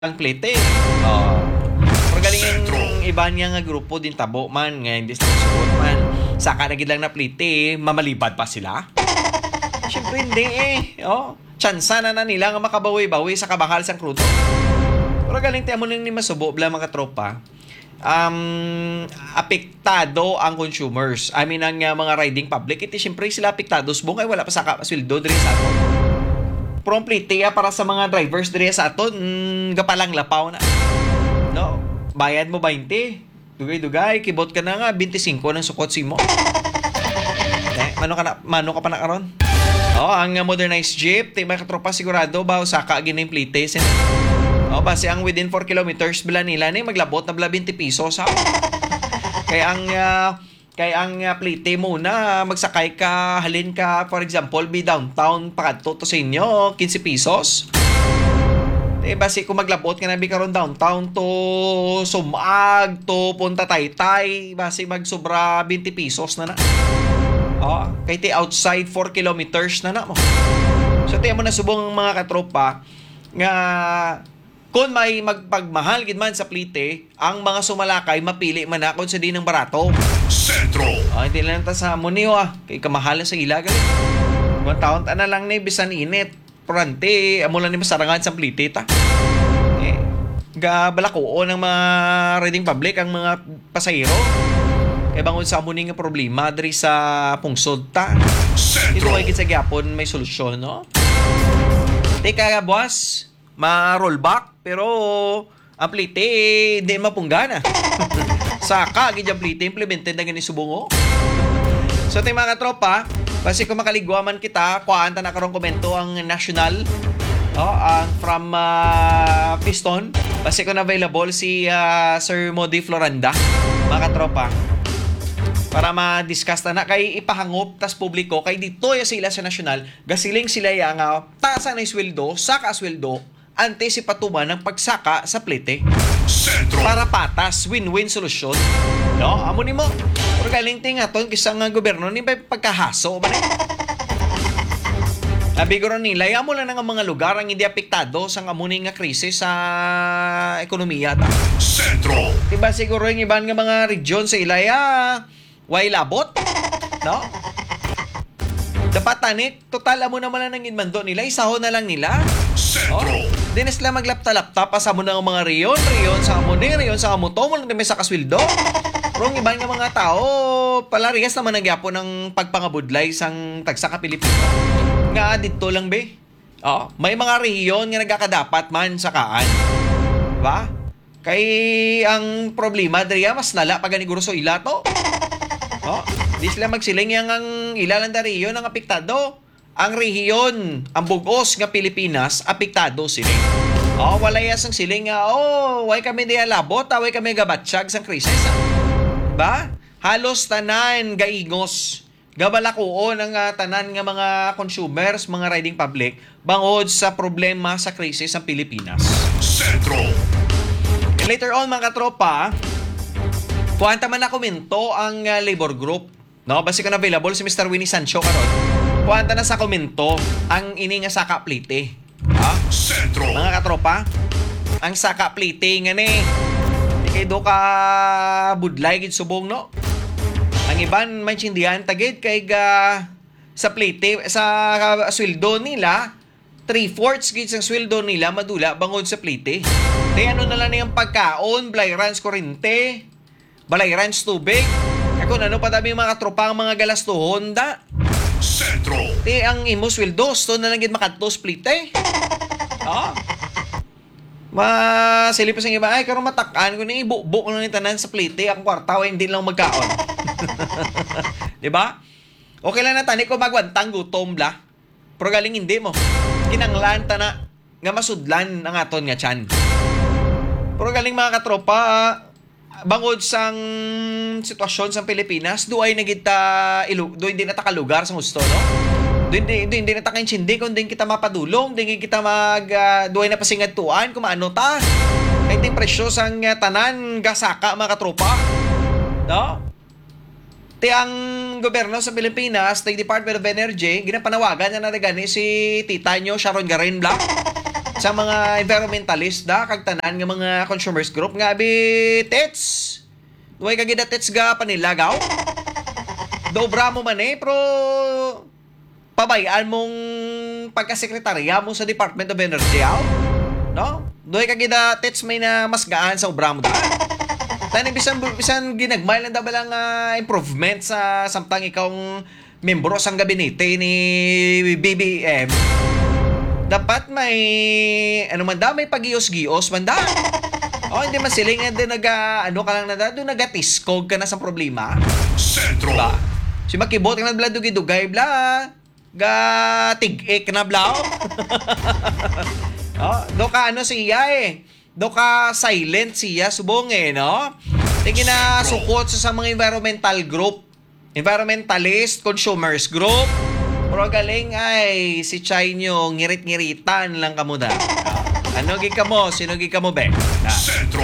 ang plite. Oh. Pero galing yung iba niya nga grupo din tabo man, nga hindi sila suot man. Saka na gid lang na plite, mamalibad pa sila. Siyempre hindi Oh. Tsansa na nila nga makabawi-bawi sa kabakal sang krudo. Pero galing tiyan mo nang ni masubo, bla mga tropa. Apektado ang consumers. I mean, ang mga riding public, iti siyempre sila apektado. Subong ay wala pa sa sweldo diri sa aton. Promptly para sa mga drivers diri sa aton, gapalang lapaw na. No? Bayad mo 20. Dugay-dugay, kibot ka na nga 25 ng sukot mo. Mano ka pa na karon? Ang modernized jeep, mga katropa sigurado ba saka gina yung plite. Base ang within 4 kilometers bila nila ni maglabot na 20 pesos ha. Kaya ang plite muna magsakay ka, halin ka for example be downtown pakadto to sa inyo 15 pesos. Base kung maglabot ka na bi karon downtown to Sumag to Punta Taytay, base magsobra 20 pesos na. Kay ti outside 4 kilometers na mo. So tiyan mo na subong mga katropa nga kung may magpagmahal gid man sa plite, ang mga sumalakay mapili man na kung sa di ng barato. Sentro. Hindi lang ta sa Munio kay kamahalan sa ilaga. Kung taon ta na lang ni bisan init. Prante, amo lang ni masarangan sa plite ta. Balako ng mga riding public ang mga pasahero. Kaya bangon sa amuning nga problema diri sa pungsod ta. Ito ay sa gyapon may solusyon, no? Teka, boss, ma-rollback pero ang plite di mapunggana. Saka gid ang plite implemented na gani subungo. So tay mga tropa, basi kung makaligwa man kita, kuhaan ta na karong komento ang national ang from Piston. Basi kung available si Sir Modi Floranda, mga tropa. Para ma-discuss na kay ipahangop tas publiko kay dito ya sila sa nasyonal gasiling sila ya nga tasa na sweldo saka sweldo ante si patuman ng pagsaka sa plite. Sentro. Para patas win-win solusyon, no? Amo nimo pero galing ting aton kisang nga gobyerno ni pagkahaso man Abiguro nila amo lang nga mga lugar ang hindi apektado sa amuning nga krisis sa ekonomiya ta. Sentro. Diba siguro yung iban nga mga region sa ilaya way labot, no? Dapat tanik, total amo naman lang ng inmando nila, isaho na lang nila. Sentro. Di na sila maglapta-lapta, pasamo na ang mga riyon sa amo ni, riyon sa amo to, mo lang sa kaswildo. Pero ang iban nga mga tao, palariyas naman ang gyapo ng pagpangabudlay sang tagsaka Pilipino. Nga dito lang be. May mga riyon nga nagkakadapat man sa kaan. Diba? Kay ang problema, dariya mas nala paganiguro so ila to. Di sila magsiling yang ang ilalanda riyon ang apektado. Ang rehiyon, ang bugos nga Pilipinas, apektado siling. Wala yasang siling nga, way kami diya labot, way kami gabatsyag sang krisis. Ba? Halos tanan gaingos. Gabalakuon ang tanan nga mga consumers, mga riding public, bangod sa problema sa krisis sa Pilipinas. Sentro. And later on mga katropa, kuwanta man na komento ang labor group. No, basi ka na available si Mr. Winnie Sancho karon. Kuwanta na sa komento ang ini nga saka plite. Sentro. Mga katropa, ang saka plite nga ni kay do ka budlay gid subong no. Ang iban maintindihan tagid kay sa plite sa sweldo nila 3/4 gid sang sweldo nila madula bangod sa plite. Kaya ano na lang yung pagkaon, balayran sa kuryente, balayran sa tubig. Kung ano pa dami mga tropa ang mga galastuhon da. Sentro. Ang imo sweldo so na lang gid makadto plite. Silip sa iba ay karon matakan ko ni ibukbuk na ni tanan sa plite ang kwarta hindi lang magkaon. Di ba? Okay lang na tani ko magwantang gutom bla. Pero galing hindi mo. Kinanglan ta na nga masudlan ang aton nga tiyan. Pero galing mga katropa, bangod sang sitwasyon sa Pilipinas, duay na kita hindi na takalugar sa gusto, no? Hindi na takaintindi kung din kita mapadulong, hindi kita duay na pasingatuan kung maano ta. Kahit yung presyo sang tanan gasaka mga katropa. No? Ang gobyerno sa Pilipinas, the Department of Energy, ginapanawagan na gani si tita nyo Sharon Garenbla sa mga environmentalist da kag tanan nga mga consumers group nga abi tets. Duay ka gid tets ga panilagaw. Dobra mo man pero pabayaan mong pagkasekretarya mo sa Department of Energy, no? Duay ka gid tets may na mas gaan sa obra mo da. Tani bisan ginagmay lang da balang improvement sa samtang ikawng membro sang gabinete ni BBM. Dapat may ano man da, may pag-gios-gios man da. Hindi man siling na ano ka lang na da, doon nagatiskog ka na sa problema. Sentro. Ba? Si makibot ka na bla dugay bla. Ga tig-ik na bla. Do ka ano siya do ka silent siya subong no? Tingin na sukot sa mga environmental group. Environmentalist, consumers group. Pero galing ay si Chay nyo, ngirit-ngiritan lang kamo da. Ano gi kamo? Sino gi kamo be? Sentro.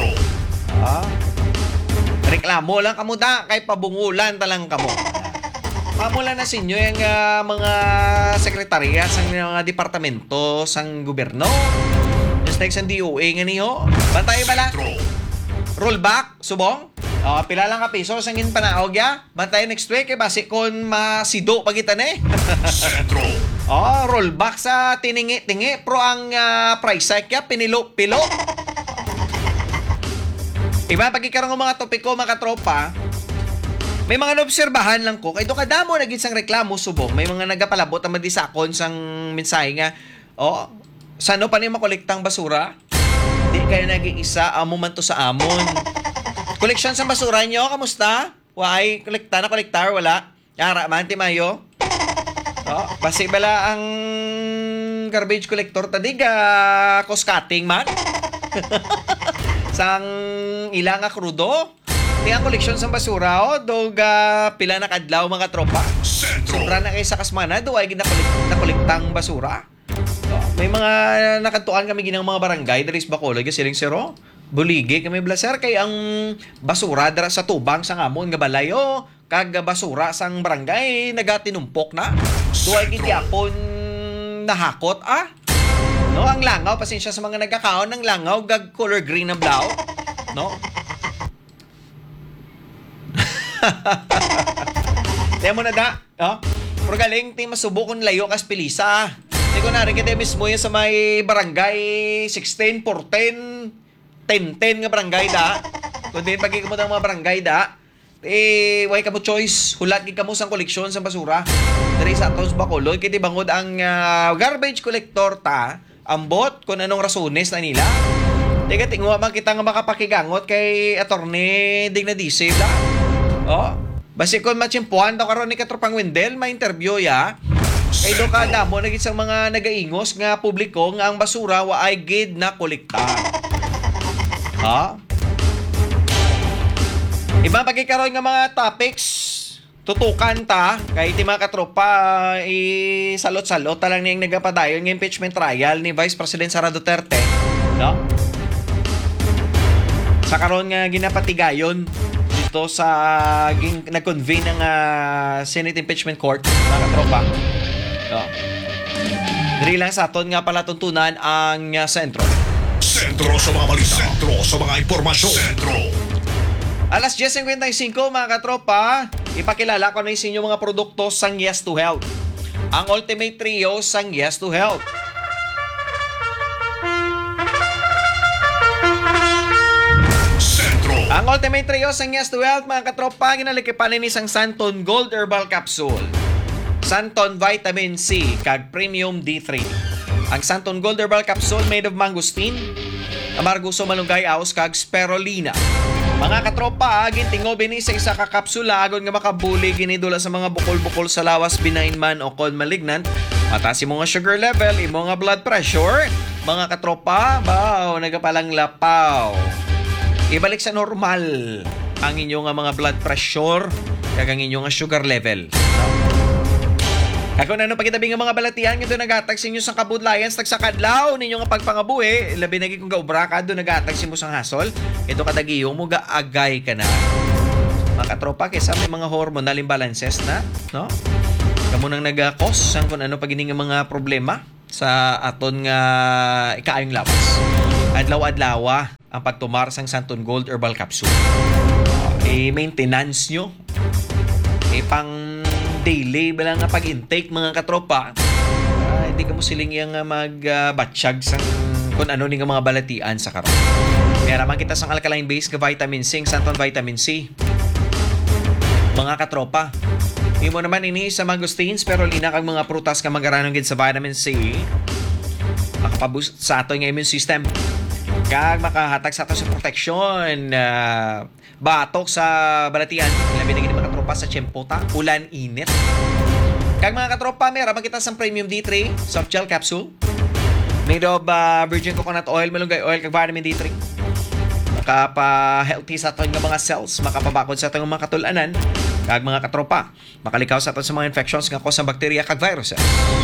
Reklamo lang kamo da, kay pabungulan talang kamo. Mamula na sinyo yung mga sekretarya sa mga departamento sang gobyerno. Just like sa DOA nga niyo. Bantay bala. Sentro. Rollback, subong. Pila lang ka piso sang panaog ya. Bantay next week basi kon masido pagitan Sentro. Rollback sa tiningi-tingi pro ang price hike ya pinilo-pilo. Iba pagkikaroon ng mga topiko mga tropa. May mga naobserbahan lang ko kay do kadamo naging sang reklamo subong. May mga nagapalabot ang madisakon sang mensahe nga sano pa ni makolektang basura? Di kayo nag-iisa amo man to sa amon. Koleksyon sa basura nyo, kamusta? Why? Kolektar, wala? Yara, man, timayo? Basi bala ang garbage collector tadi cost cutting man? Sang ilang krudo? Di ang koleksyon sa basura, pila na kadlaw mga tropa. Sentro. Sobra na kayo sa kasmana, ay nakolektang basura. May mga nakantuan kami ginang mga barangay, dalis Bacolod, siling siro. Buligi kami blaser kay ang basura dara sa tubang sa ngamon nga balayo kag basura sang barangay nagatinumpok na. Duay gid yapon nahakot no ang langaw pasensya sa mga nagkakaon ng langaw gag color green ang blaw no. Demo na da pero galing ti masubok kon layo kas pilisa. Di ko nari kita mismo yung sa may barangay 16 14 10 nga barangay da. Kundi pagi mo ng mga barangay da. Way ka mo choice. Hulat gid kamo sang koleksyon sa basura. Diri sa Atos Bacolod kiti bangod ang garbage collector ta. Ambot kung anong rasones na nila. Teka tingwa man kita nga makapakigangot kay attorney Dignadise da. Basi kon matsimpuan daw karon ni Katropang Wendel ma-interview ya. Kay do ka damo nagit sang mga nagaingos nga publiko nga ang basura wa ay gid na kolekta. Ibang pagkikaroon nga mga topics tutukan ta kay ti mga katropa salot-salot ta lang niyang nagapadayon ng impeachment trial ni Vice President Sara Duterte, no? Sa karon nga ginapatigayon dito sa nag-convene ng Senate Impeachment Court, mga katropa. No. Diri lang sa aton nga pala tuntunan ang sentro. Sentro sa mga balita. Sentro sa mga impormasyon. Sentro. Alas 10:55 mga katropa, ipakilala ko na sa inyo mga produkto sang Yes to Health. Ang Ultimate Trio sang Yes to Health. Sentro. Ang Ultimate Trio sang Yes to Health mga katropa, ginalikipanin ni sang Santon Gold Herbal Capsule, Santon Vitamin C, kag Premium D3. Ang Santon Gold Herbal Capsule made of mangosteen, amarguso malunggay aos kag spirulina. Mga katropa, gintingobin ni sa isa ka kapsula agon nga makabuli ginidula sa mga bukol-bukol sa lawas benign man o kon malignant. Mataas mo nga sugar level, imo nga blood pressure. Mga katropa, nagapalang lapaw. Ibalik sa normal ang inyong mga blood pressure kag ang inyong sugar level. Ako na pagkitabi nga mga balatihan nga doon nagatag sa inyo sa kabudlayan sa kadlaw ninyo nga pagpangabuhi, labi nagi kung gaubra ka doon nagatag sa inyo sang hasol, ito kadagiyong mo gaagay ka na. Mga katropa, kaysa may mga hormonal imbalances na, no? Kamu nang nag-cause sang kung ano pag mga problema sa aton nga ikaayong lawas. Adlaw-adlawa ang pagtumar sang Santon Gold Herbal Capsule. Maintenance nyo. Pang daily bilang nga pag-intake mga katropa. Hindi ka mo siling yung mag-batsyag sang kung ano ni nga mga balatian sa karon. Kaya naman kita sang alkaline base nga vitamin C, Santon Vitamin C. Mga katropa, hindi mo naman ini sa mangostines pero lina kang mga prutas nga magaranong gid sa vitamin C. Makapaboost sa ato nga immune system. Kag makahatag sa ato sa protection. Batok sa balatian. Labi na gini mga katropa sa tiyempo ta. Ulan, init. Kag mga katropa, meron kita sa Premium D3 soft gel capsule. Made of virgin coconut oil, malunggay oil, kag vitamin D3. Makapa-healthy sa aton nga mga cells, makapabakod sa aton mga katulanan, kag mga katropa, makalikaw sa aton sa mga infections nga cause ng bacteria kag viruses.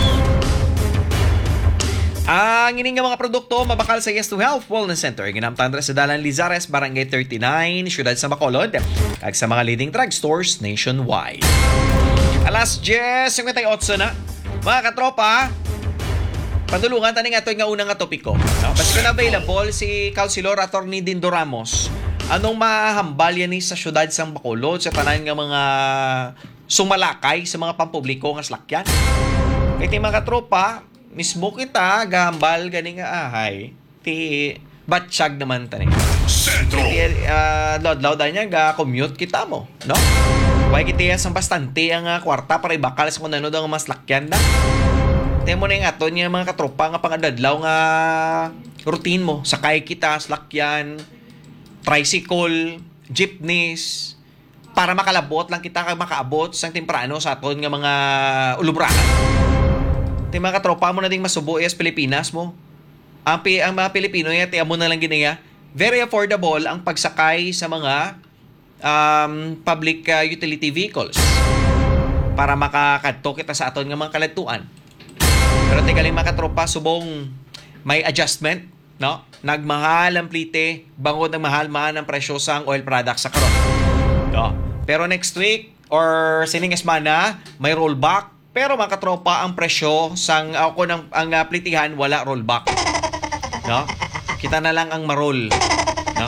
Ang ining nga mga produkto mabakal sa Yes to Health Wellness Center. Ginamtan sa Dalan Lizares, Barangay 39, Siyudad sa Bacolod, kag sa mga leading drugstores nationwide. Alas 10:58 na. Mga katropa, pandulungan tani nga ito nga unang nga topiko. No? Basta available si Councilor Atty. Dindo Ramos. Anong mahambal yan sa syudad sang Bacolod sa tanan nga mga sumalakay sa mga pampubliko nga slakyan. Kaya mga katropa, mismo kita gahambal gani nga ahay. Ti batsyag naman tani. Sentro. Loud niya ga-commute kita mo, no? Why kita sang bastante ang kwarta para ibakal sa kung ano daw mas lakyan na. Tiyan mo na yung ato niya mga katropa nga pangadadlaw nga routine mo. Sakay kita, slakyan, tricycle, jeepneys, para makalabot lang kita kag makaabot sang temprano sa aton nga mga ulubrakan. Tiyan mga katropa mo na ding masubo sa Pilipinas mo. Ang mga Pilipino yan, tiyan mo na lang ginaya, very affordable ang pagsakay sa mga public utility vehicles para makakadto kita sa aton nga mga kaladtuan. Pero tikaling mga katropa, subong may adjustment, no? Nagmahal ang plite, bangod ng mahal man ang presyo sang oil products sa karon. No? Pero next week or sining semana, may rollback. Pero mga katropa, ang presyo sang ako ng ang plitihan wala rollback. No? Kita na lang ang marol. No?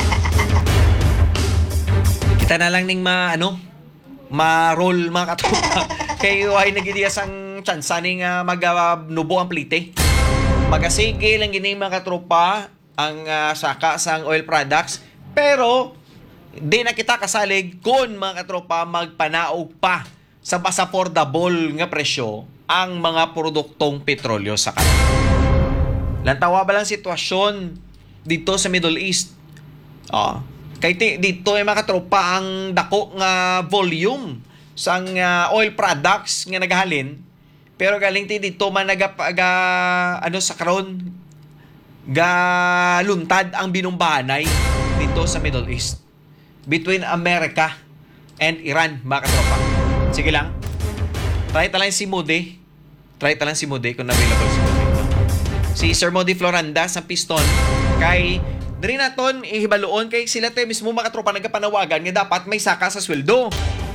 Kita na lang ning ma-roll mga katropa. Kaya ay nagidiya sang tsansa ning magnubo ang plite. Magasige lang gini mga katropa ang saka sang oil products. Pero di na kita kasalig kung mga katropa magpanaog pa sa mas affordable nga presyo ang mga produktong petrolyo sa karon. Lantawa ba lang sitwasyon dito sa Middle East? Kay dito ay mga katropa ang dako nga volume sang oil products nga nagahalin. Pero galing dito man sa karon luntad ang binumbahanay dito sa Middle East between America and Iran, mga katropa. Sige lang. Try talang si Moody. Kung available si Moody. Si Sir Modi Floranda sa Piston kay diri naton ihibaloon kay sila mismo mga katropa nagapanawagan nga dapat may saka sa sweldo.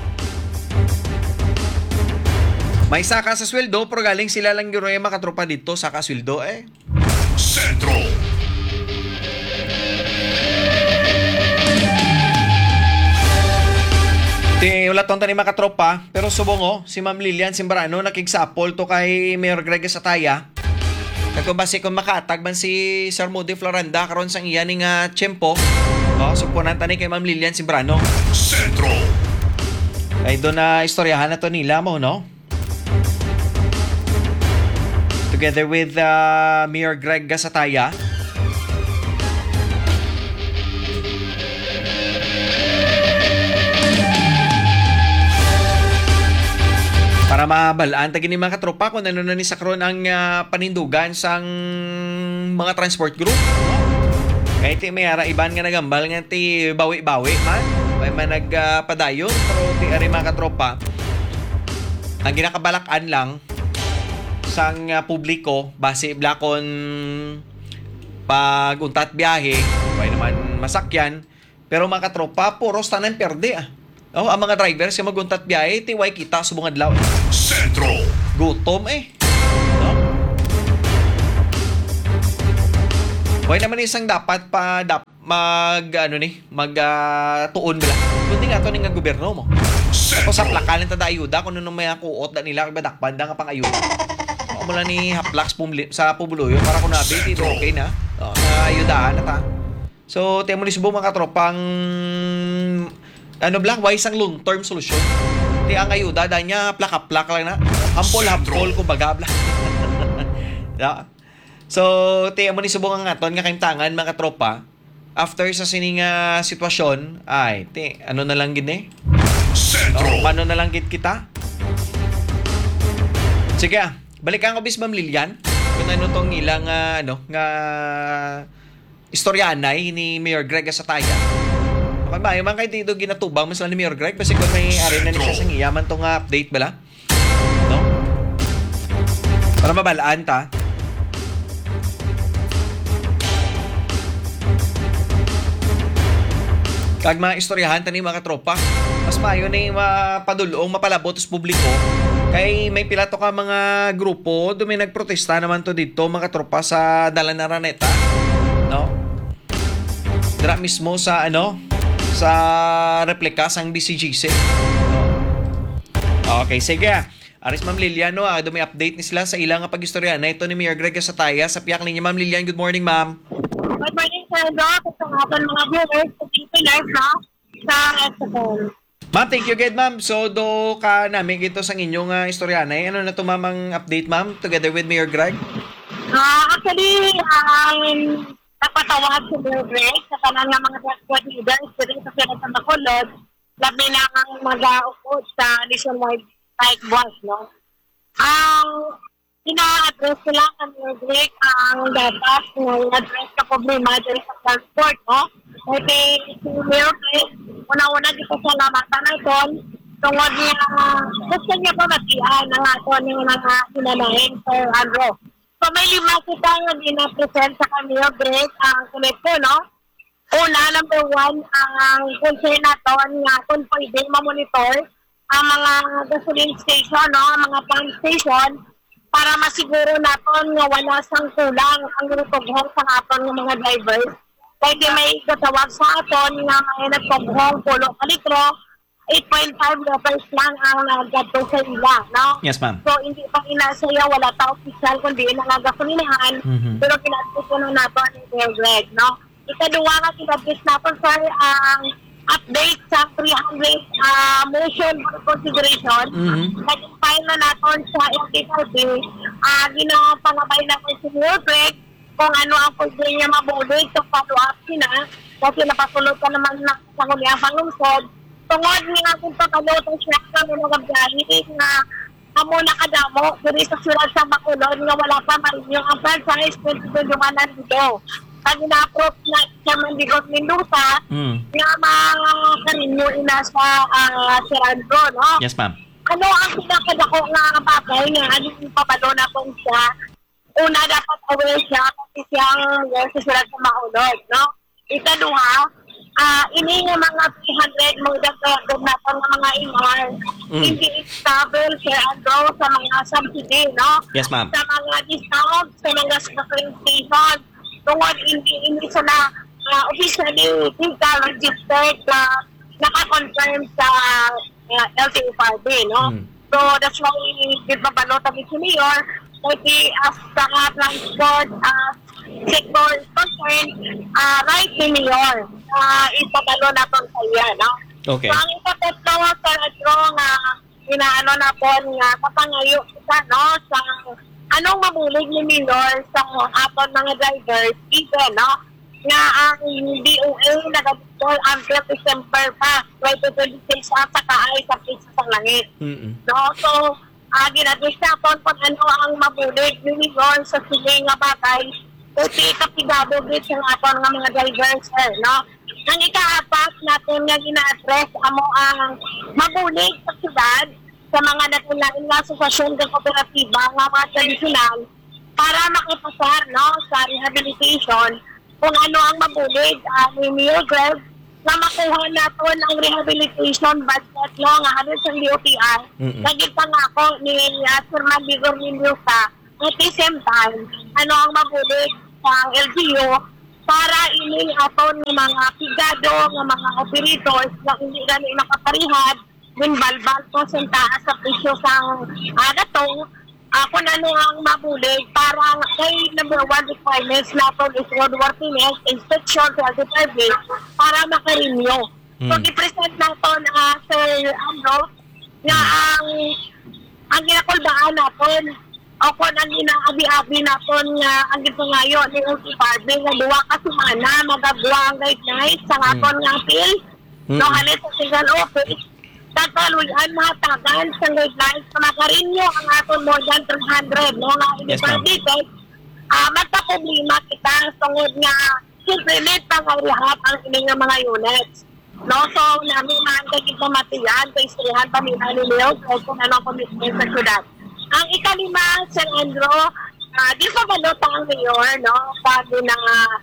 May saka sa sweldo pero galing sila lang gyud mga katropa dito saka sweldo Sentro. Wala tong tani mga katropa pero subong si Ma'am Lilian Simbrano nakigsapol to kay Mayor Greg Sataya. Nagkabase kung makaatag man si Sir Moody Floranda karon sang iya ning tiyempo. Supunan tani kay Ma'am Lilian Simbrano. Sentro. Ay doon na istoryahan na to nila mo, no? Together with Mayor Greg Gasataya. Para mabalaan tagin ni mga katropa kung ano na ni sakron ang panindugan sang mga transport group. Kahit may ara iban nga nagambal nga ti bawi-bawi man. May man nagpadayon pero ti ari mga katropa. Ang ginakabalakan lang sang publiko base blakon pag-untat biyahe, may naman masakyan. Pero mga katropa, puros tanan perde ang mga drivers yung maguntat biyahe, tiway kita subong adlaw. Sentro. Gutom no? Why naman isang dapat tuon bala. Kundi nga to ni nga gobyerno mo. Tapos sa plakalan ta da ayuda kung nung may kuot da nila badakpan da nga pang ayuda. Ako mula ni Haplax sa Pubuluyo para kung nabi dito okay na. Na ayudahan na ta. So, temo ni Subo mga katropang wise ang long term solution. Di ang ayuda da niya plaka-plaka lang na. Hampol kumbaga bla. Yeah. So, temo ni Subo nga aton nga kaimtangan mga katropa. After sa sining sitwasyon, ay, na lang gini? Paano na lang gid kita? Sige, balikan ko bis Ma'am Lilian. Kung ano tong ilang, istoryanay ni Mayor Greg sa Taya. Okay ba? Yung mga kayo dito ginatubang mas lang ni Mayor Greg kasi kung may ari na niya sa iyaman tong update bala. No? Para mabalaan ta. Kag mga istoryahan tani mga tropa. Mas maayo na yung mapadulong mapalabot sa publiko. Kay may pilato ka mga grupo, may nagprotesta naman to dito mga tropa sa Dalan Araneta. No? Dira mismo sa sa replika sang BCGC. Okay, sige. Aris Ma'am Lilian, may update ni sila sa ilang pag-istorya na ito ni Mayor Greg sa Taya sa piyak ninyo. Ma'am Lilian, good morning, ma'am. Good morning, Sir Doc. Ito nga po mga viewers sa TV Live, sa SFL. Ma'am, thank you again, ma'am. So, do ka namin ito sa inyong istorya na. Ano na ito, ma'am, ang update, ma'am, together with Mayor Greg? Actually, napatawag si Mayor Greg sa tanan nga mga transport leaders dito sa Senate sa Bacolod, labi na ang mag-aukod sa nationwide strike bus, no? Ang ina-address nila ng Mayor Greg ang dapat ng address sa problema dyan sa transport, no? Kasi si Mayor Greg, una-una dito sa lamatan na ito, tungod niya, gusto niya pa matiyan ang ato ng mga hinanahin, Sir Andrew. So may 5 kita nga dinapresent sa Mayor Greg ang kolekto, no? Una, number 1, ang concern natin nga kung pwede ma-monitor ang mga gasoline station, no? Ang mga pump station para masiguro natin nga wala sang kulang ang rutughong sa aton ng mga drivers. Kaya may katawag sa aton nga may nagtughong 10 litro, 8.5 liters lang ang nagato sa ila, no? Yes, ma'am. So, hindi pa inasaya, wala ta official, kundi nangagasolinahan, pero kinadpis ko na natin ni Mayor Greg, no? Ikaduwa nga kinadpis natin, sir, ang update sa 300 motion for consideration. Nag-file na natin sa LTFRB, ginapangabay natin si Mayor Greg kung ano ang pwede niya mabulig sa follow-up sina, kasi napasulot ka naman na sa kuliang pangungsod. Tungod nga kung pagkalutong siya kami nagabyahe nga amo nakadamo diri sa siyudad sa Bacolod nga wala pa marinyo ang franchise 2021 dito. Pag ina-approve na siya Mandigot Mendoza, nga mga karinyo ina sa Serandro, no? Yes, ma'am. Ano ang pinakadako nga bagay nga ano yung pabalo na kung siya? Una, dapat aware siya kasi siyang sa siyudad sa Bacolod, no? Ikaduha, ini nga mga 300 mga dagdag natin ng mga MR, hindi stable Sir Andrew sa mga subsidy, no? Yes, ma'am. Sa mga discount, sa mga gasoline station, tungod hindi sa na officially registered na naka-confirm sa LTFRB, no? So, that's why nagbabalot ang si Mayor, kasi as sa transport sector is concerned, right ni Mayor, ipabalo natin sa iya, no? Okay. So, ang ipapetlo sa Andrew nga inaano na po nga kapangayo kita, no? Sa anong mabulig ni Mayor sa aton mga drivers, even, no? Nga ang DOA nag-install until December pa, 2026 at sakaay sa pisa sa langit. No? So, ginadwis natin kung ano ang mabulig ni Mayor sa sige nga bagay, kasi kapigado din sa aton nga mga drivers, no? Ang ikaapat natin nga gina-address amo ang mabulig sa siyudad sa mga natulain nga asosasyon ng kooperatiba nga mga tradisyonal para makipasar, no, sa rehabilitation kung ano ang mabulig ni Mayor Greg na makuha natin ang rehabilitation budget, no, nga halos sa DOTR. Naging pangako ni Sir Mandigot Mendoza at the same time, ano ang mabulig sa LGU para ining aton ng mga pigado ng mga operators na hindi gani makaparihad din balbal to senta sa presyo sang gatong kung ano ang mabulig para kay number 1 requirements natin is roadworthiness, inspection, certified para makarenew. So, i-present natin Sir Andrew na ang ginakulbaan natin o kung ang inaabi-abi natin nga ang gito ngayon ni Ulti Party nga duwa ka sumana magagawa ang guide sa aton nga appeal no halit sa single office tataluyan matagan sa guidelines na makarinyo ang aton more than 300 no nga i-predict magpa-problema kita tungod nga siyempre need pang lahat ang ining mga units. No, so namin man kay pamatiyan kay istrihan pamilya ni Leo kung anong commitment sa syudad. Ang ikalima, Sir Andrew, di pa balot ang mayor, no? Bago na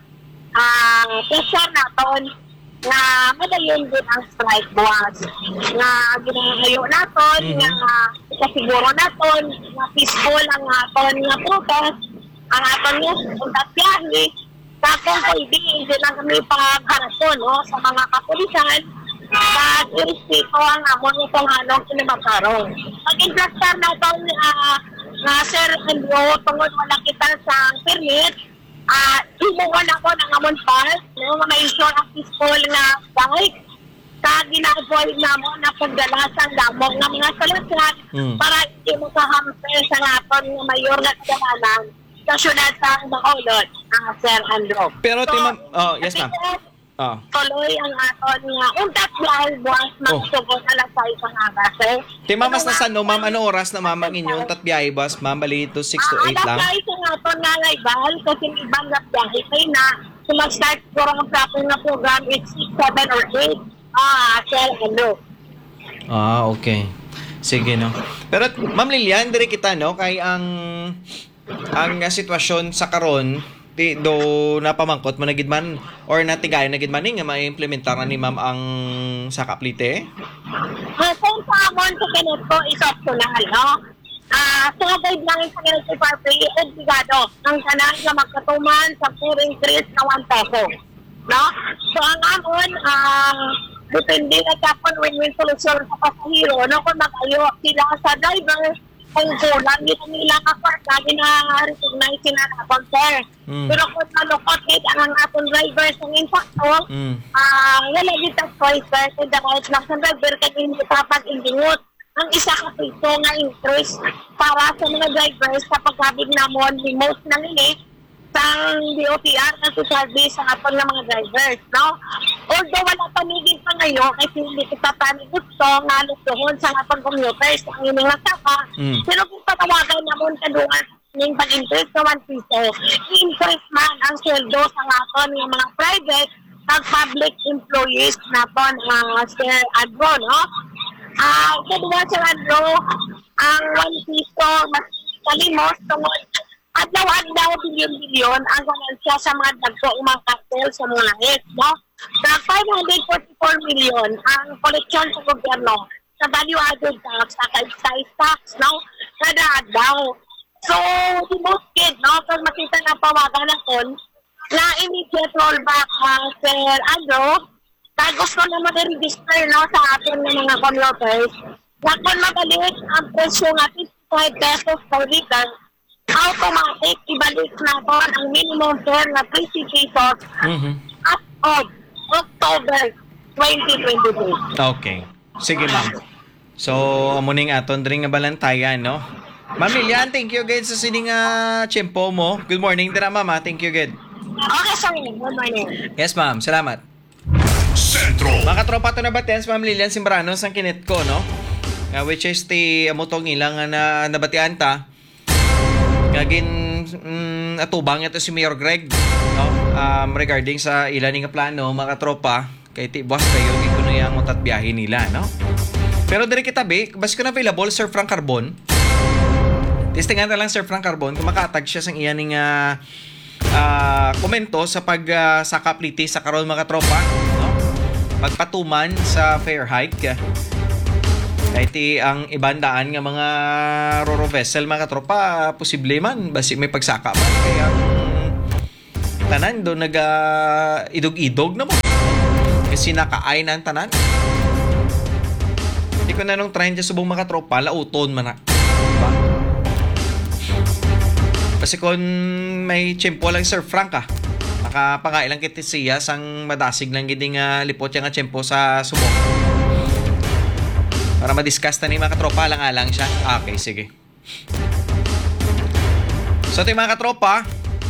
pressure natin na madayon din ang strike buwas. Na ginahayo natin, nga kasiguro natin, na peaceful ang aton nga protest, ang aton nga puntatyahi, kung pwede, hindi lang kami pagharapon no, sa mga kapulisan at i-respeto ang amon itong anong kinamakaroon. Pag-inflastar natin Sir Andrew, tungod wala kita sa permit, imuwan ako ng amon part, no, ma-ensure ang peaceful nga bike sa ginagawa namon na pagdalasang damong ng mga salasyan para hindi mo kahampe sa naton ng mayor na kadalanan sa syudad sa Bacolod, Sir Andrew. Pero yes ma'am. Tuloy ang aton nga untat dahil buwas magsugot alas 6 ang agas. Mas na saan no ma'am, ano oras na ma'am ang inyong tatbiyahe bus ma'am? Bali ito 6 to 8 lang? Alas 6 ang aton nga laybal kasi ibang biyahe kayo na sumag-start ko ang proper na program is 6, 7 or 8. Sir Andrew. Okay. Sige no. Pero ma'am Lilian, dire kita no kay ang sitwasyon sa karon do napamangkot mo na gid man or natigayon na gid man nga ma-implementar na ni ma'am ang sakaplite? Kung sa amon sa Kinetco is optional, no? Sa guidelines sa Kinetco Party, obligado ang tanan na magkatuman sa per increase na 1 peso. No? So ang amon, depende na kapon win-win solution sa pasahero, no? Kung mag-ayo sila sa driver, kung kulang dito nila kaparta, gina-recognize sila na compare. Pero kung malukot ang atong drivers ng impacto, wala dito choice to the right lang sa driver kasi hindi kapag-indingot ang isa ka piso nga interest para sa mga drivers sa pagkabig namon remote na nili sa DOTR na to service sa atong mga drivers, no? Although wala panigid pa ngayon kasi hindi kita gusto nga lutuhon sa atong commuters ang inyong nasaka, pero kung patawagan namon kadungan ng pag-interest sa 1 piso, i-increase man ang sweldo sa aton ng mga private at public employees naton Sir Andrew, no? Kadua Sir Andrew, ang 1 piso mas kalimos tungod adlaw-adlaw bilyon-bilyon ang ganansya sa mga dagko mga cartel sa mga langit, no? Sa 544 million ang koleksyon sa gobyerno sa value-added tax, sa excise tax, no? Kada adlaw. So, tibuskid, no? Kung makita na pawagan natin na immediate rollback Sir Andrew, kaya gusto na mag-register, no, sa atin ng mga commuters, na kung mabalik ang presyo nga 55 pesos per liter, automatic ibalik na po ang minimum fare na 30 pesos as of October 2023. Okay. Sige ma'am. So, amuning aton diri nga balantayan, no? Ma'am Lilian, thank you again sa sining tiyempo mo. Good morning dira ma'am. Thank you again. Okay, sorry. Good morning. Yes ma'am, salamat. Sentro. Mga katropa to na batens, ma'am Lilian Simbrano sang Kinetco, no? Which is amutong ilang na nabatian ta. Gagin atubang ito si Mayor Greg, no? Regarding sa ilan nga plano mga katropa kay ti boss kayo di ko na yang utat biyahe nila, no? Pero diri kita be, bas ko na available Sir Frank Carbon. Testingan na lang Sir Frank Carbon kung makatag siya sang iyan ning komento sa sakapliti sa karon mga tropa, no? Magpatuman sa fare hike. Kahit ang ibandaan nga mga roro vessel mga tropa, posible man basi may pagsaka man kaya tanan do idog-idog na mo. Kasi nakaay na ang tanan. Hindi ko na nung try dyan subong makatropa, lauton man na. Diba? Kasi kung may tiyempo lang Sir Frank makapangailang kiti siya sang madasig lang gini nga lipot nga tiyempo sa subong. Para madiscuss na ni mga katropa lang siya. Okay, sige. So ito yung mga katropa,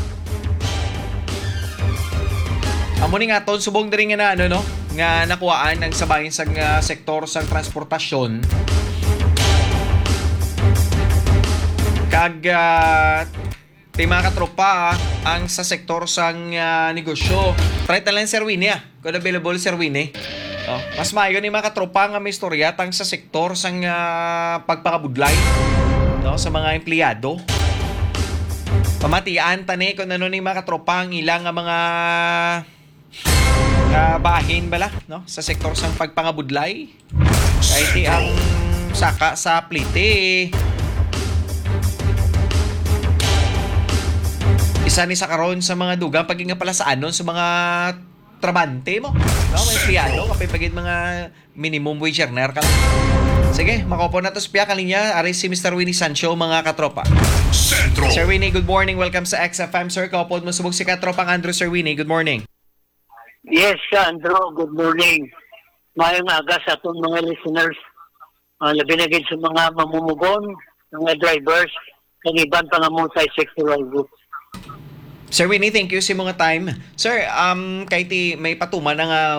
amo ni nga ton subong diri nga na nga nakuhaan ng sabahin sa sektor sa transportasyon. Kag ti mga katropa ang sa sektor sang negosyo. Try talang Sir Winnie kung available Sir Winnie. Mas maayo ni mga katropa nga may istorya tang sa sektor sang pagpakabudlay sa mga empleyado. Pamatian tani kung ano ni mga katropa ang ilang mga bahin bala sa sektor sang pagpangabudlay. Kahit ang saka sa plite. Isa ni sa karon sa mga dugang pag nga pala sa anon sa mga trabante mo. May empleyado kapag pagit mga minimum wage earner ka lang. Sige, makopo na to sa kalinya. Ari si Mr. Winnie Sancho, mga katropa. Sentro. Sir Winnie, good morning. Welcome sa XFM, sir. Kapod mo subog si katropang Andrew. Sir Winnie, good morning. Yes, Andrew, good morning. Mayong aga sa itong mga listeners. Labi na sa mga mamumugon, mga drivers, kaniban pa nga mo sa sexual group. Sir Winnie, thank you sa mga time. Sir, kahit may patuman na nga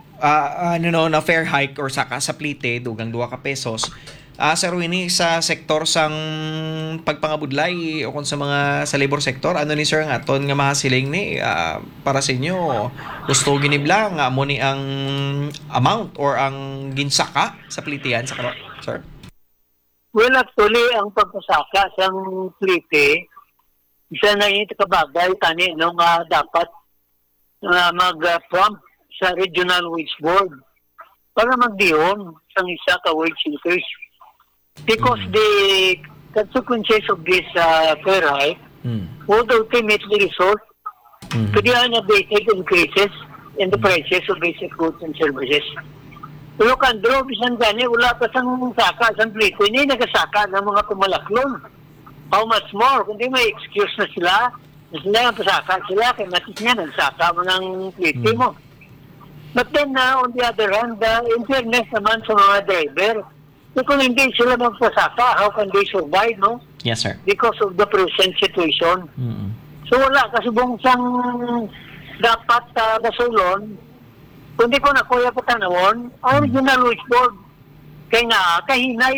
na fair hike or saka sa plite, dugang 2 ka pesos. Sir Winnie, sa sektor sang pagpangabudlay o kung sa mga sa labor sector, ano ni sir ang aton nga mahasiling ni para sa inyo? Gusto ginibla nga mo ni ang amount or ang ginsaka sa plitian sa karo, sir? Well, actually, ang pagpasaka sa plite, isa na yun kabagay tani nung dapat mag-prompt sa Regional Wage Board para magdiyon sa isa ka wage increase. Because the consequences of this fair hike would ultimately result to the unabated increases in the prices of basic goods and services. Pero kandro, bisan gani, wala pa sang saka, sang plito, hindi nagasaka ng mga pumalaklon. How much more? Kundi may excuse na sila ang pasaka sila, kaya matis niya, nagsaka mo ng plito mo. But then, on the other hand, in fairness naman sa mga driver, kung hindi sila magpasaka, how can they survive, no? Yes, sir. Because of the present situation. Mm-hmm. So wala, kasi buong sang dapat basulon, kundi ko na kuya patanawon, ang Regional Wage Board, kaya nga, kahinay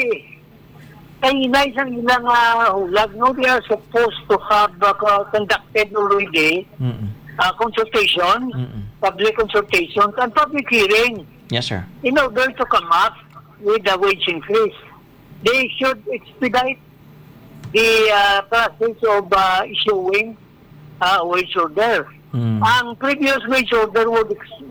Kahinay sa ilang hulag, no? They are supposed to have conducted already consultation, public consultation, and public hearing. Yes, sir. In order to come up with a wage increase. They should expedite the process of issuing wage order. Ang previous wage order would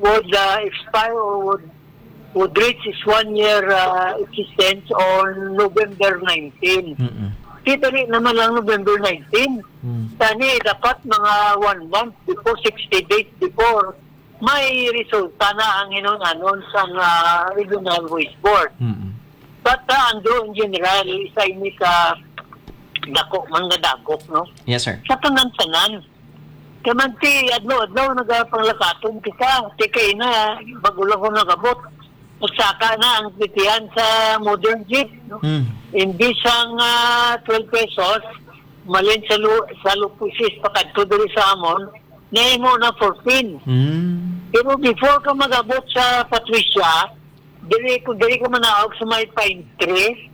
expire or would reach its 1-year existence on November 19. Kita rin naman lang November 19. Tani, dapat mga 1 month before, 60 days before, may resulta na ang hinunanon sa Regional Wage Board. But Andrew, in general, isa ini ka dako, mga dagok, no? Yes, sir. Sa tanan-tanan. Kamanti, adlaw nagapanglakaton kita. Tikay na, bagulang ko nagabot. Magsaka na ang titihan sa modern jeep. No? Imbis ang 12 pesos, malin sa lupusis, pakadto diri sa amon, nahin mo na 14. Pero before ka magabot sa Patricia, diri ko manaog sa may pine tree,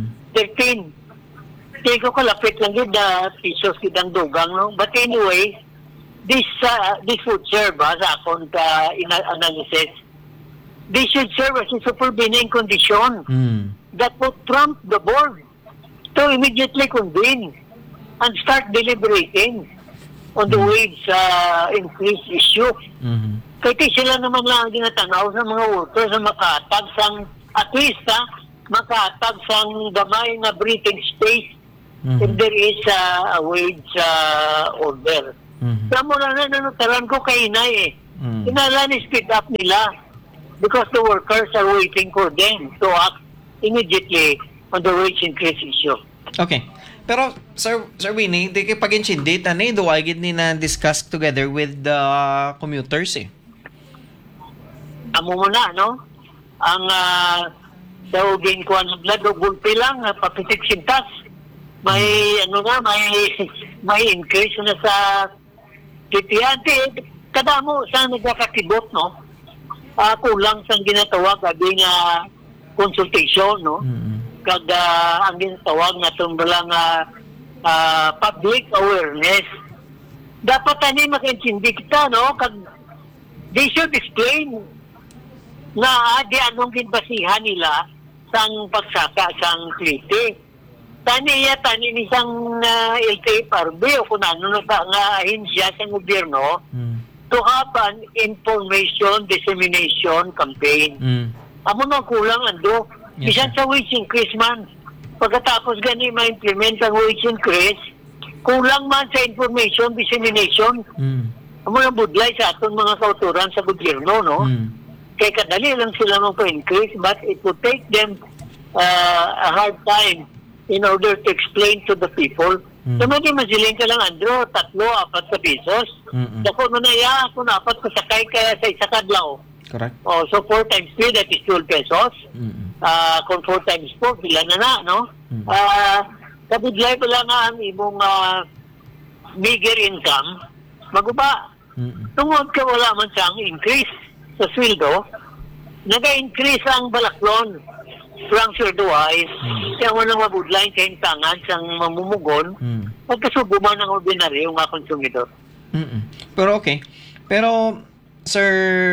13. Di ko kalapit lang yun pesos kitang dugang, no? But anyway, this would serve sa akong analysis. This should serve as a supervening condition that would prompt the board to immediately convene and start deliberating on the wage increase issue. Kaya sila naman lang ang ginatanaw sa mga workers na makatag sang, at least makatag sang gamay na breathing space if there is a wage order. Mhm. Kaya mo na nanutaran ko kay inay Mm. Kinala ni speed up nila because the workers are waiting for them to act immediately on the wage increase issue. Okay. Pero Sir Winnie, di kay pag-inchindi tani duwagid ni na discuss together with the commuters eh. Amo mo na, no? Ang daugin ko ang blood o bulpi lang, papitik sintas. May, may increase na sa titiyante. Kadamo sa nagkakakibot, no? Kulang sa ginatawag, sabi nga consultation, no? Mm. Kag ang ginatawag na tumbalang public awareness. Dapat ani makaintindi kita, no? Kag they should explain na di anong ginbasihan nila sang pagsaka sang klite. Tani ni sang LTFRB o kung ano na nga ahensya sa gobyerno to have an information dissemination campaign. Amo nang kulang ando. Yes, Bisan sa wage increase man. Pagkatapos gani ma-implement ang wage increase, kulang man sa information dissemination. Amo nang budlay sa aton mga kauturan sa gobyerno, no? Kaya kadali lang sila magpa-increase but it would take them a hard time in order to explain to the people. Naman di masiling ka lang, Andro, 3-4 sa pesos. Dako mo na ya, kung 4 kasakay kaya sa isa kadlaw. Correct. Oh, so 4 times 3, that is 12 pesos. Kung 4 times 4, pila na, no? Kabudlay pa lang ang imong meager income, maguba. Tungod ka wala man siyang increase sa sweldo, naga-increase ang balaklon from sweldo-wise, kaya mo nang mabudlayin kayong tangan siyang mamumugon, magkasubo man ang ordinaryo nga konsumidor. Pero okay. Pero, Sir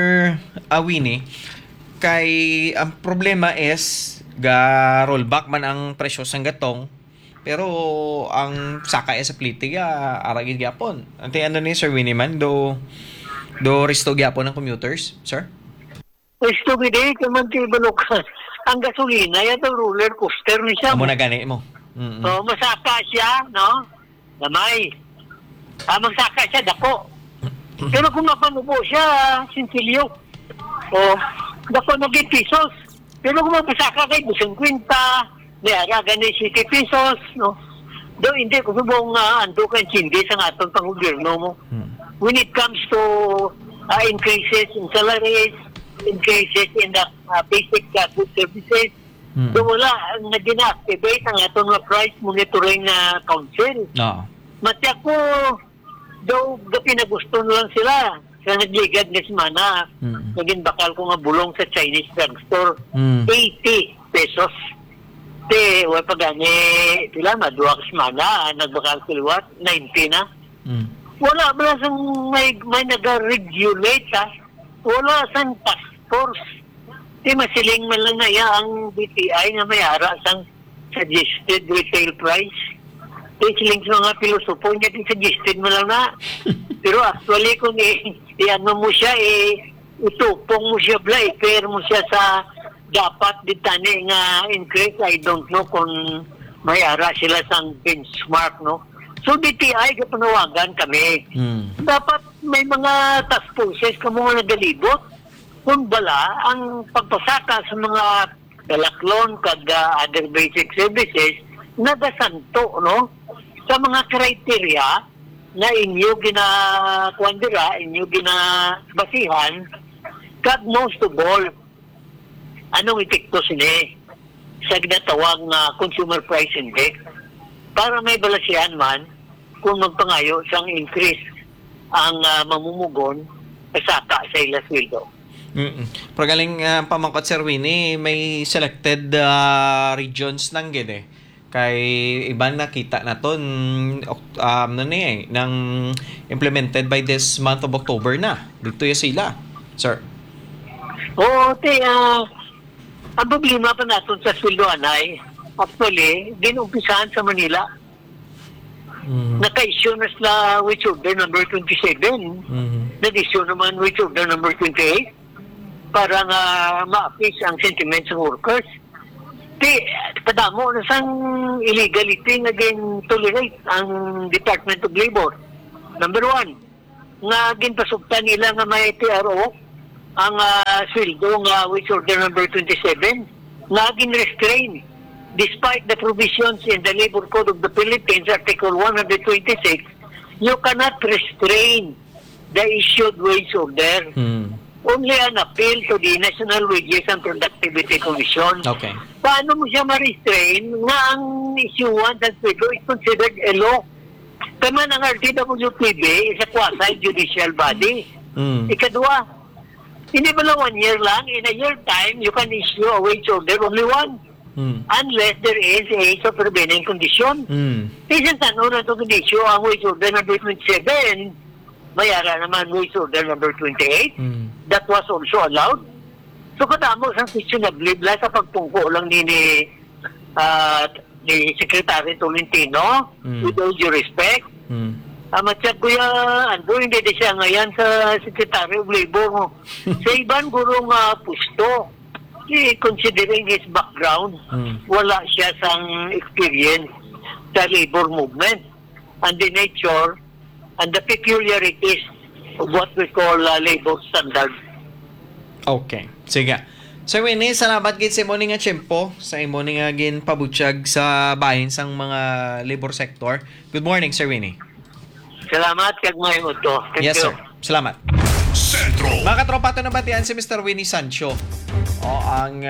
Winnie, kay ang problema is rollback man ang presyo sang gatong, pero ang saka sa plite aragid gyapon. Ante ano ni Sir Winnie man do resto gyapon ng commuters, sir? Resto gidi kaman ti balukan. Ang gasolina yato roller coaster ni siya. Amo na gani mo. So masaka siya, no? Gamay. Magsaka siya dako. Pero kung mapanubo siya, sintilyo. O, dako na pesos. Pero kung mapasaka kay 50, niara gani 70 pesos, no? Do hindi ko subong ando kan chindi sa atong panggobyerno mo. When it comes to increases in salaries, increases in the basic good services, do wala ang nag-activate ang atong price monitoring council. No. Matya ko, do pinagusto lang sila sa nagligad na semana. Naging bakal ko nga bulong sa Chinese drugstore. 80 pesos. Te, wala pa gani, sila maduwa ka semana, nagbakal siliwat, 90 na. Wala ba sang may nag-regulate ha? Wala sang task force. Di masiling man lang na ang BPI na may ara sang suggested retail price. Di siling sa mga pilosopo niya di suggested mo lang na. Pero actually kung i-ano mo siya, itupong mo siya bla, i-pair mo siya sa dapat ditani nga increase. I don't know kung may ara sila sang benchmark, no? So DTI kapanawagan kami. Dapat may mga task forces kamo nga nagalibot kung bala ang pagpasaka sa mga dalaklon kag other basic services nagasanto, no? Sa mga kriteria na inyo ginakuandira, inyo ginabasihan, kag most of all, anong epekto sini sa ginatawag na consumer price index para may balasihan man kung magpangayo siyang increase ang mamumugon kasaka sa ila sweldo. Pero galing pamangkot Sir Winnie, may selected regions nang gid kay iban nakita naton nang implemented by this month of October na dito sila, sir. Oo, ang problema pa natin sa sweldo anay, actually, dinumpisahan sa Manila. Naka-issue na sila wage order number 27. Nag-issue naman wage order number 28 para nga ma-appease ang sentiments ng workers. Kadamo na sang illegality naging tolerate ang Department of Labor. Number one, nga ginpasugtan nila nga may TRO ang sweldo nga wage order number 27 nga gin-restrain despite the provisions in the Labor Code of the Philippines, Article 126, you cannot restrain the issued wage order. Only an appeal to the National Wages and Productivity Commission. Okay. Paano mo siya ma-restrain nga ang issuance ng sweldo is considered a law? Kama ng RTWPB is a quasi-judicial body. Ikadua, hindi ba lang 1 year lang? In a year time, you can issue a wage order only one. Unless there is a supervening condition. Isang tanong na ito issue ang wage order number 27, mayara naman wage order number 28. That was also allowed. So kadamo sang questionable sa pagpungko lang ni Secretary Tolentino, with all due respect. Amatsag ko ando hindi di siya ngayon sa Secretary of Labor mo. Sa ibang gurong pusto, considering his background, wala siya sang experience sa labor movement and the nature and the peculiarities of what we call labor standard. Okay. Sige. Sir Winnie, salamat gid sa imo nga tiyempo, sa imo nga gin pabutyag sa bahin sang mga labor sector. Good morning, Sir Winnie. Salamat kag mayong uto. Thank Yes, you. sir. Salamat. Sentro. Mga katropa, ito nabatian si Mr. Winnie Sancho. Ang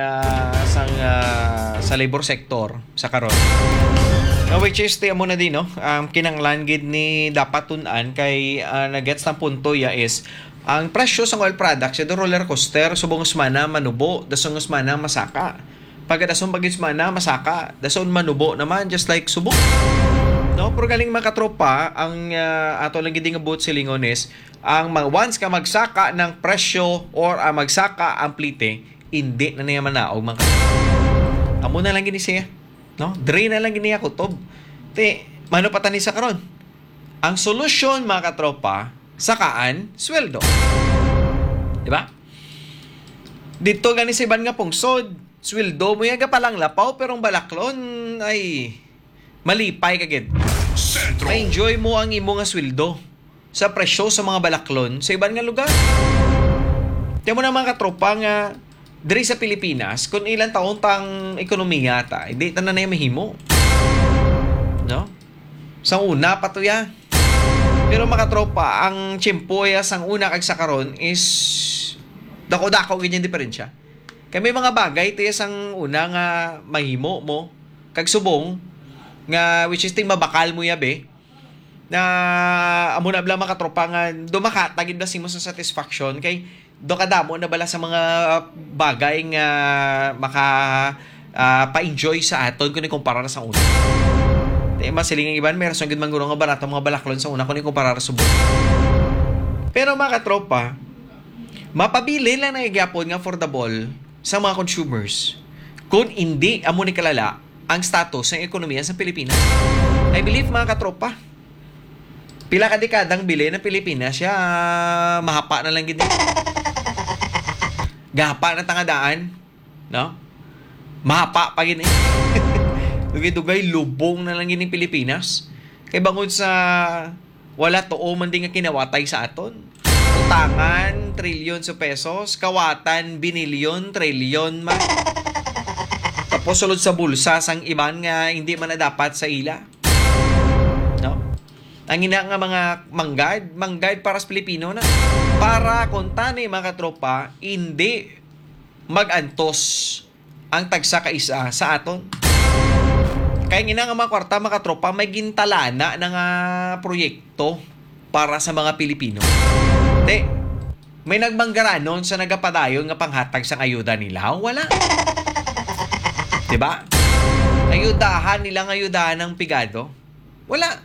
sa labor sector sa karon. Which is tiyan mo na din, no? Kinanglan gid ni dapat tunan kay nagets ng punto ya is ang presyo sa oil products ito roller coaster subong usmana manubo dasong usmana masaka. Pagkadasong bagis mana masaka, dason manubo naman just like subok. No, pero galing mga katropa, ang ato lang gid nga buot silingon is ang once ka magsaka ng presyo or magsaka ang plite, hindi na niya manaog mga katropa. Amo na lang gini siya, no? Drain na lang gini kutob. Te, mano patani sa karon? Ang solusyon mga katropa, sakaan sweldo. Di ba? Dito gani sa iban nga pungsod, sweldo mo yaga palang lapaw pero ang balaklon ay malipay kagid. Sentro. Ma-enjoy mo ang imo nga sweldo sa presyo sa mga balaklon sa iban nga lugar. Tiyan mo na mga katropa nga diri sa Pilipinas, kung ilang taon tang ekonomiya ta, hindi ta na mahimo. No? Sa una pa to ya. Pero mga katropa, ang tiyempoya sang una kag sa karon is dako-dako ganyan diferensya. Kaya may mga bagay tiya sang una nga mahimo mo kag subong nga which is ting mabakal mo yabe na amo na bala mga katropa nga dumaka tagid na simo sa satisfaction kay do kadamo na bala sa mga bagay nga maka pa-enjoy sa aton kung ikumpara sa una. Di masiling iban meron gid man guro nga barato mga balaklon sa una kung ikumpara sa subong. Pero mga katropa, mapabili lang na gyapon nga affordable sa mga consumers kung hindi amo ni kalala ang status ng ekonomiya sa Pilipinas. I believe mga katropa, pila ka dekadang bili ng Pilipinas siya mahapa na lang gid. Gahapa na tangadaan, no? Mahapa pa gid. Dugay-dugay lubong na lang gid ng Pilipinas. Kay bangod sa wala tuo man din nga kinawatay sa aton. Utangan trilyon sa pesos, kawatan binilyon, trilyon man. Tapos sulod sa bulsa sang iban nga hindi man na dapat sa ila. No? Ang ina nga mga manggad para sa Pilipino na. Para kung tani mga katropa, hindi magantos ang tagsa kaisa sa aton. Kaya ina nga mga kwarta mga katropa, may gintalana na nga proyekto para sa mga Pilipino. May nagbanggaranon sa nagapadayon nga panghatag sa ayuda nila. Wala. Diba? Ayudahan nilang ayudahan ng pigado. Wala.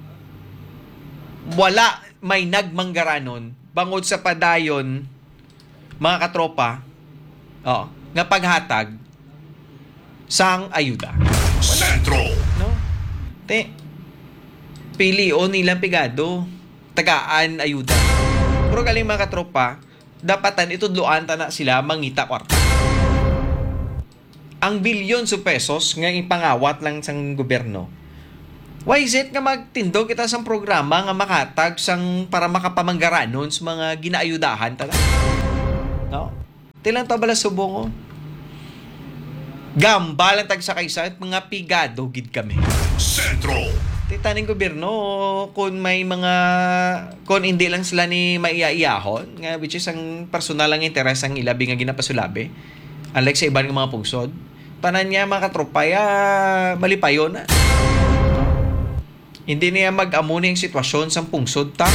May nagmanggaranon bangod sa padayon mga katropa nga paghatag sang ayuda. Sentro. No? Pili o nilang pigado tagaan ayuda. Pero galing mga katropa, dapatan itudloan ta na sila mangita kwarta. Ang bilyon sa pesos nga ipangawat lang sang gobyerno Why is it nga magtindog kita sa programa nga makatag sang para makapamanggaranon sa mga ginaayudahan tala? No? Tilang tabala subong Gambal ang tagsakaysa at mga pigado gid kami. Sentro. Titaning gobyerno kung may mga kung hindi lang sila ni maiyaiyahon nga which is ang personal lang interes ang ilabi nga ginapasulabi unlike sa ibang mga pungsod tanan niya mga katropaya malipayon na. Hindi niya mag-amuni ang sitwasyon sa pungsod ta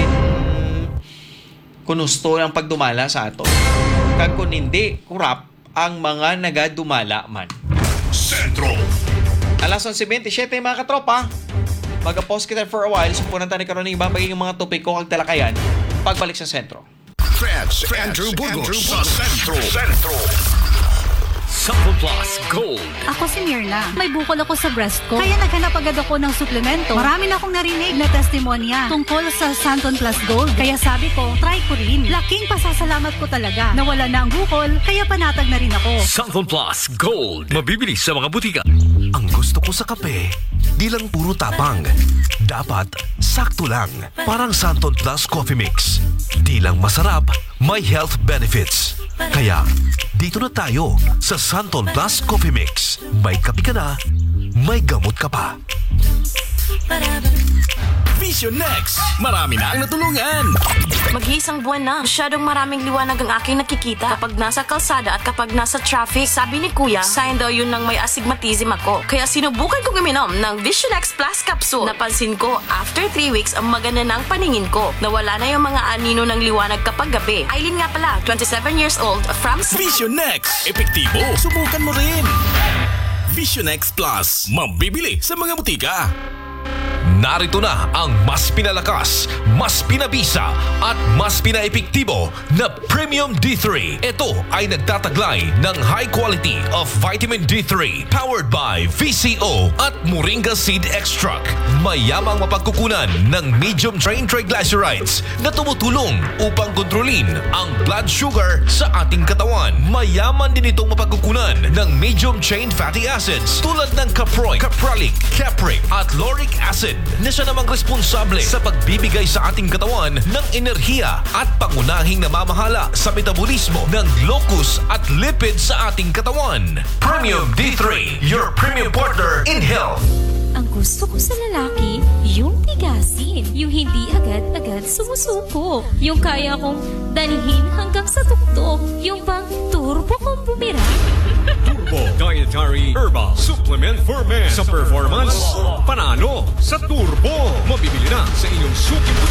kung gusto ang pagdumala sa ato. Kag kung hindi, kurap ang mga nagadumala man. Sentro. Alas 11:27 mga katropa. Mag-pause kita for a while. Sumpunan tayo karon ng ibang magiging mga topiko kag talakayan pagbalik sa sentro. Trans Andrew Burgos sa Sentro. Sentro. Sample Plus Gold. Ako si Mirna. May bukol ako sa breast ko. Kaya naghanap agad ako ng suplemento. Marami na akong narinig na testimonya tungkol sa Santon Plus Gold. Kaya sabi ko, try ko rin. Laking pasasalamat ko talaga. Nawala na ang bukol, kaya panatag na rin ako. Sample Plus Gold. Mabibili sa mga butika. Ang gusto ko sa kape, di lang puro tapang. Dapat sakto lang. Parang Santon Plus Coffee Mix. Di lang masarap, may health benefits. Kaya, dito na tayo sa Santon Plus Coffee Mix. May kape ka na, may gamot ka pa. Vision Next. Marami na ang natulungan. Mag-iisang buwan na. Masyadong maraming liwanag ang aking nakikita. Kapag nasa kalsada at kapag nasa traffic, sabi ni Kuya, sign daw yun ng may astigmatism ako. Kaya sinubukan kong uminom ng Vision X Plus Capsule. Napansin ko, after 3 weeks, ang maganda ng paningin ko. Nawala na yung mga anino ng liwanag kapag gabi. Aileen nga pala, 27 years old, from Vision Next. Epektibo. Subukan mo rin. Vision X Plus. Mabibili sa mga butika. Narito na ang mas pinalakas, mas pinabisa at mas pinaepektibo na Premium D3. Ito ay nagtataglay ng high quality of vitamin D3 powered by VCO at Moringa Seed Extract. Mayamang mapagkukunan ng medium chain triglycerides na tumutulong upang kontrolin ang blood sugar sa ating katawan. Mayaman din itong mapagkukunan ng medium chain fatty acids tulad ng caproic, capralic, capric at lauric acid na siya namang responsable sa pagbibigay sa ating katawan ng enerhiya at pangunahing namamahala sa metabolismo ng locus at lipid sa ating katawan. Premium D3, your premium partner in health. Ang gusto ko sa lalaki, yung tigasin. Yung hindi agad-agad sumusuko. Yung kaya kong dalhin hanggang sa tuktok. Yung bang turbo kong bumira. Turbo Dietary Herbal Supplement for Men. Sa performance, panalo sa Turbo. Mabibili na sa inyong suking